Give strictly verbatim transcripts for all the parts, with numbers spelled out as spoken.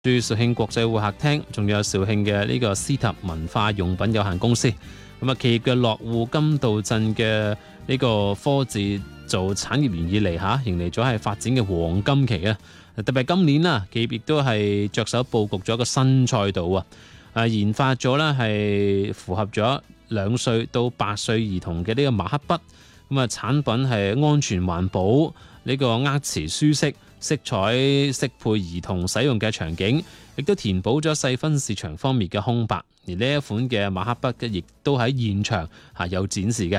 住肇慶國際會客廳，仲有肇慶嘅呢個斯特文化用品有限公司。咁啊，企業嘅落戶金道鎮嘅呢個科技做產業園以嚟嚇，迎嚟咗係發展嘅黃金期啊！特別係今年啦，企業亦都係着手佈局咗一個新賽道啊！誒，研發咗咧係符合咗兩歲到八歲兒童嘅呢個馬克筆。咁啊，產品係安全環保，呢個握持舒適，色彩適配兒童使用嘅場景，亦都填補咗細分市場方面嘅空白。而呢一款嘅馬克筆嘅，亦都喺現場係有展示嘅。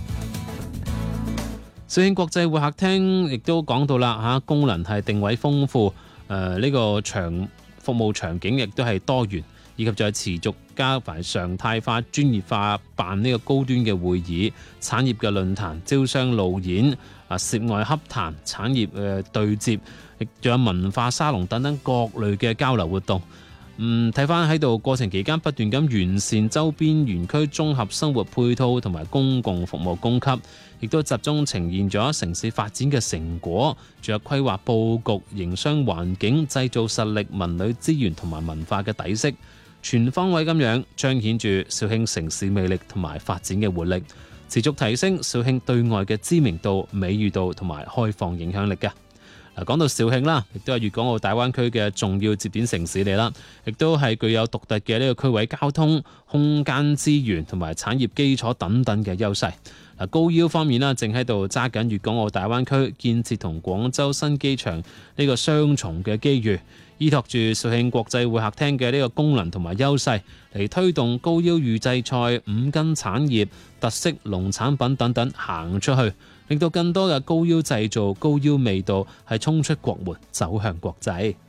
肇慶國際會客廳亦都講到啦嚇，功能係定位豐富，誒、呃、呢、這個場服務場景亦都係多元，以及就係持續加埋常態化、專業化辦呢個高端嘅會議、產業嘅論壇、招商路演、啊涉外洽談、產業誒對接，亦仲有文化沙龍等等各類嘅交流活動。嗯，睇翻喺度過程期間不斷咁完善周邊園區綜合生活配套同埋公共服務供給，亦都集中呈現咗城市發展嘅成果，仲有規劃佈局、營商環境、製造實力、文旅資源同埋文化嘅底色，全方位咁樣彰顯住肇慶城市魅力同埋發展嘅活力，持續提升肇慶對外嘅知名度、美譽度同埋開放影響力嘅。嗱，講到肇慶啦，亦都係粵港澳大灣區嘅重要節點城市嚟啦，亦都係具有獨特嘅呢個區位交通、空間資源同埋產業基礎等等嘅優勢。嗱，高腰方面啦，正喺度揸緊粵港澳大灣區建設同廣州新機場呢個雙重嘅機遇，依託住肇慶國際會客廳嘅呢個功能同埋優勢嚟推動高腰預製菜、五金產業、特色農產品等等行出去，令到更多嘅高腰製造、高腰味道係衝出國門，走向國際。